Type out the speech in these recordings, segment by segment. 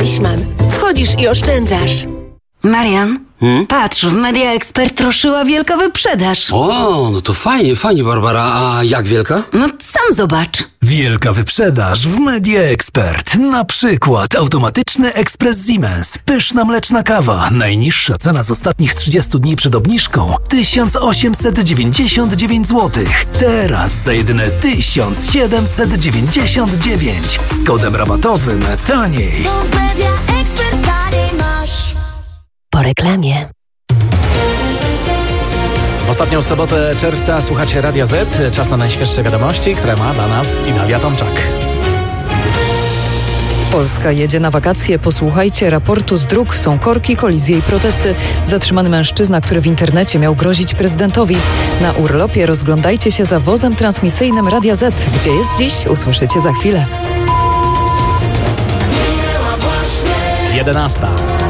Deichmann. Wchodzisz i oszczędzasz. Marian, patrz, w Media Expert ruszyła wielka wyprzedaż. O, no to fajnie, Barbara. A jak wielka? No sam zobacz. Wielka wyprzedaż w Media Expert. Na przykład automatyczny ekspres Siemens. Pyszna mleczna kawa. Najniższa cena z ostatnich 30 dni przed obniżką 1899 zł. Teraz za jedyne 1799. Z kodem rabatowym taniej. Po reklamie. W ostatnią sobotę czerwca słuchacie Radia Z. Czas na najświeższe wiadomości, które ma dla nas Idalia Tomczak. Polska jedzie na wakacje. Posłuchajcie raportu z dróg. Są korki, kolizje i protesty. Zatrzymany mężczyzna, który w internecie miał grozić prezydentowi. Na urlopie rozglądajcie się za wozem transmisyjnym Radia Z. Gdzie jest dziś? Usłyszycie za chwilę. 11.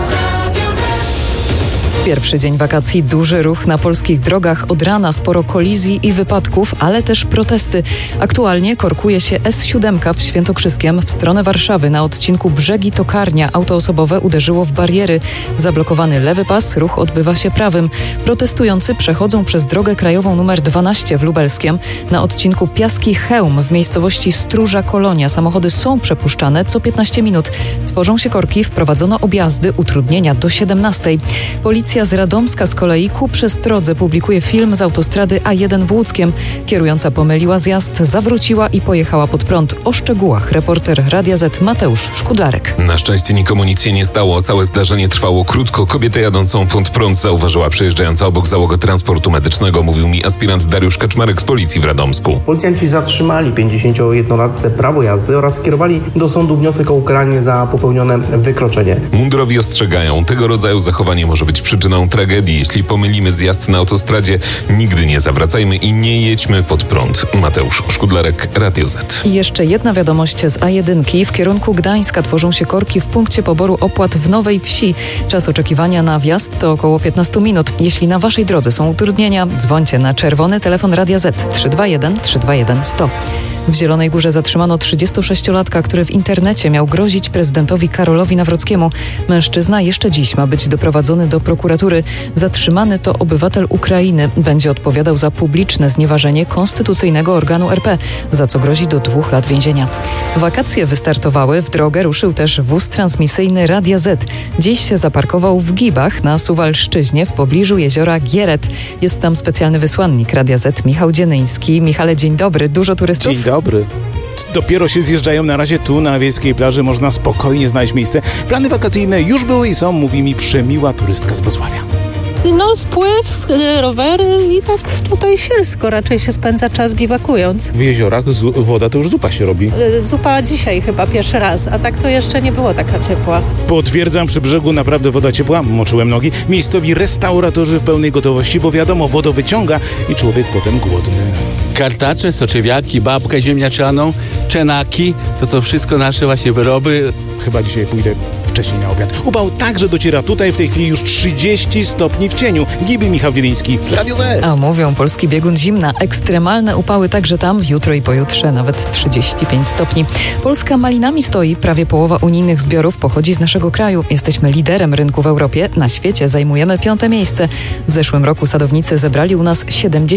Pierwszy dzień wakacji, duży ruch na polskich drogach. Od rana sporo kolizji i wypadków, ale też protesty. Aktualnie korkuje się S7 w Świętokrzyskiem w stronę Warszawy. Na odcinku Brzegi-Tokarnia auto osobowe uderzyło w bariery. Zablokowany lewy pas, ruch odbywa się prawym. Protestujący przechodzą przez drogę krajową nr 12 w Lubelskiem. Na odcinku Piaski-Chełm w miejscowości Stróża Kolonia samochody są przepuszczane co 15 minut. Tworzą się korki, wprowadzono objazdy, utrudnienia do 17. Policja z Radomska z kolei ku przestrodze publikuje film z autostrady A1 w Łódzkiem. Kierująca pomyliła zjazd, zawróciła i pojechała pod prąd. O szczegółach reporter Radia Z Mateusz Szkudlarek. Na szczęście nikomu nic się nie stało. Całe zdarzenie trwało krótko. Kobietę jadącą pod prąd zauważyła przejeżdżająca obok załogę transportu medycznego, mówił mi aspirant Dariusz Kaczmarek z policji w Radomsku. Policjanci zatrzymali 51-latce prawo jazdy oraz skierowali do sądu wniosek o ukaranie za popełnione wykroczenie. Mundurowi ostrzegają, tego rodzaju zachowanie może być przyczyną tragedii. Jeśli pomylimy zjazd na autostradzie, nigdy nie zawracajmy i nie jedźmy pod prąd. Mateusz Szkudlarek, Radio Z. I jeszcze jedna wiadomość z A1. W kierunku Gdańska tworzą się korki w punkcie poboru opłat w Nowej Wsi. Czas oczekiwania na wjazd to około 15 minut. Jeśli na waszej drodze są utrudnienia, dzwońcie na czerwony telefon Radia Z 321 321 100. W Zielonej Górze zatrzymano 36-latka, który w internecie miał grozić prezydentowi Karolowi Nawrockiemu. Mężczyzna jeszcze dziś ma być doprowadzony do prokuratury. Zatrzymany to obywatel Ukrainy. Będzie odpowiadał za publiczne znieważenie konstytucyjnego organu RP, za co grozi do 2 lat więzienia. Wakacje wystartowały. W drogę ruszył też wóz transmisyjny Radia Z. Dziś się zaparkował w Gibach na Suwalszczyźnie w pobliżu jeziora Gieret. Jest tam specjalny wysłannik Radia Z Michał Dzienyński. Michale, dzień dobry. Dużo turystów? Dzień dobry. Dopiero się zjeżdżają na razie tu na wiejskiej plaży, można spokojnie znaleźć miejsce. Plany wakacyjne już były i są, mówi mi przemiła turystka z Wrocławia. No spływ, rowery i tak tutaj sielsko raczej się spędza czas biwakując. W jeziorach woda to już zupa się robi. Zupa dzisiaj chyba pierwszy raz, a tak to jeszcze nie było taka ciepła. Potwierdzam, przy brzegu naprawdę woda ciepła, moczyłem nogi. Miejscowi restauratorzy w pełnej gotowości, bo wiadomo, woda wyciąga i człowiek potem głodny. Kartacze, soczewiaki, babkę ziemniaczaną, czenaki, to wszystko nasze właśnie wyroby. Chyba dzisiaj pójdę wcześniej na obiad. Upał także dociera tutaj, w tej chwili już 30 stopni w cieniu. Gibi Michał Wiedyński, Radio Z. A mówią polski biegun zimna. Ekstremalne upały także tam, jutro i pojutrze nawet 35 stopni. Polska malinami stoi. Prawie połowa unijnych zbiorów pochodzi z naszego kraju. Jesteśmy liderem rynku w Europie. Na świecie zajmujemy 5. miejsce. W zeszłym roku sadownicy zebrali u nas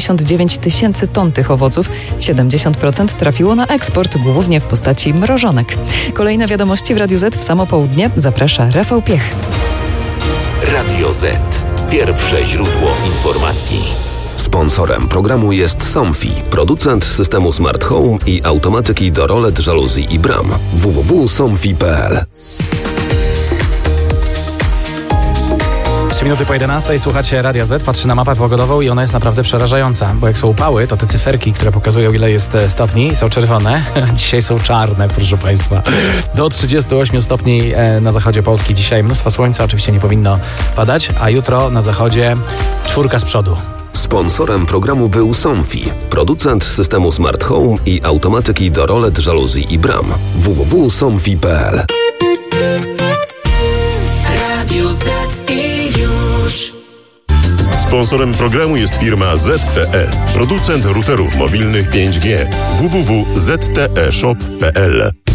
79 000 ton tych owoców. 70% trafiło na eksport, głównie w postaci mrożonek. Kolejne wiadomości w Radiu Z w samo południe. Zaprasza Rafał Piech. Radio Z. Pierwsze źródło informacji. Sponsorem programu jest Somfy, producent systemu Smart Home i automatyki do rolet, żaluzji i bram. www.somfy.pl. 3 minuty po 11 słuchacie Radia Z, patrzy na mapę pogodową i ona jest naprawdę przerażająca, bo jak są upały, to te cyferki, które pokazują ile jest stopni, są czerwone, dzisiaj są czarne, proszę Państwa. Do 38 stopni na zachodzie Polski dzisiaj mnóstwo słońca, oczywiście nie powinno padać, a jutro na zachodzie 4 z przodu. Sponsorem programu był Somfy, producent systemu Smart Home i automatyki do rolet, żaluzji i bram. www.somfy.pl. Radio Z i już. Sponsorem programu jest firma ZTE, producent routerów mobilnych 5G. www.zteshop.pl.